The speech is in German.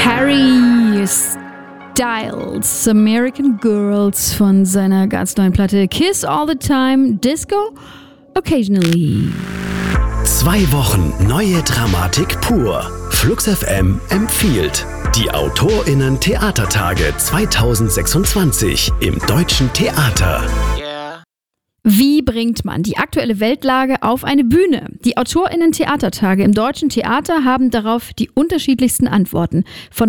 Harry Styles, American Girls von seiner ganz neuen Platte Kiss All the Time, Disco Occasionally. 2 Wochen neue Dramatik pur. Flux FM empfiehlt die AutorInnen Theatertage 2026 im Deutschen Theater. Wie bringt man die aktuelle Weltlage auf eine Bühne? Die AutorInnen Theatertage im Deutschen Theater haben darauf die unterschiedlichsten Antworten. Von